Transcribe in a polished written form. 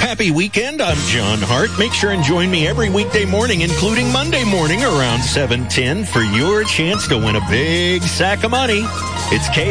Happy weekend. I'm John Hart. Make sure and join me every weekday morning, including Monday morning around 7:10 for your chance to win a big sack of money. It's